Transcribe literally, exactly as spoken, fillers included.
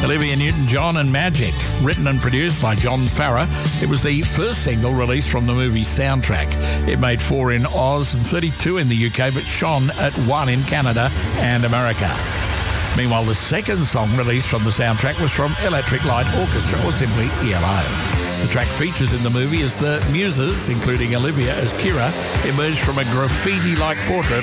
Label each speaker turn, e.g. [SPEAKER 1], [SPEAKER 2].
[SPEAKER 1] Olivia Newton-John and Magic, written and produced by John Farrar. It was the first single released from the movie soundtrack. It made four in Oz and thirty-two in the U K, but shone at one in Canada and America. Meanwhile, the second song released from the soundtrack was from Electric Light Orchestra, or simply E L O. The track features in the movie as the Muses, including Olivia as Kira, emerged from a graffiti-like portrait